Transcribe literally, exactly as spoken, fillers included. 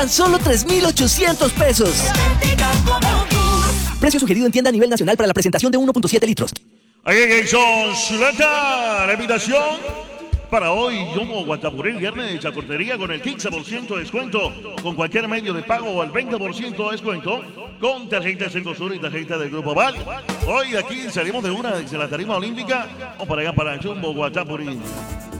Tan solo tres mil ochocientos pesos. Precio sugerido en tienda a nivel nacional para la presentación de uno punto siete litros. Ahí en Son Zuleta, la invitación para hoy, Yomo Guatapurí, viernes de chacortería con el quince por ciento de descuento, con cualquier medio de pago o el veinte por ciento de descuento, con tarjeta Cencosur y tarjeta del Grupo Val. Hoy de aquí salimos de una, desde la tarima olímpica, o para allá para Jumbo Guatapurí.